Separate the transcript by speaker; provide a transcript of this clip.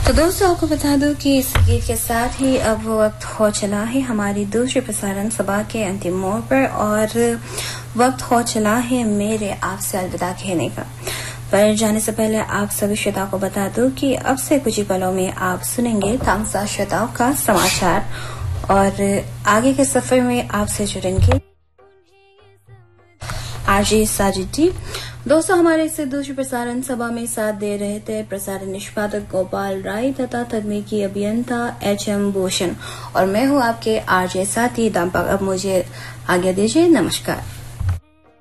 Speaker 1: तो दोस्तों आपको बता दूं कि इस गीत के साथ ही अब वक्त हो चला है हमारी दूसरी प्रसारण सभा के अंतिम मोड़ पर और वक्त हो चला है मेरे आपसे अलविदा कहने का। पर जाने से पहले आप सभी श्रोताओं को बता दूं कि अब से कुछ ही पलों में आप सुनेंगे तामसा श्रोताओं का समाचार और आगे के सफर में आपसे जुड़ेंगे आरजे साजिद जी। दोस्तों हमारे इससे दूसरी प्रसारण सभा में साथ दे रहे थे प्रसारण निष्पादक गोपाल राय तथा तकनीकी अभियंता HM भूषण और मैं हूं आपके आरजे साथी दाम्पा। अब मुझे आज्ञा दीजिए, नमस्कार।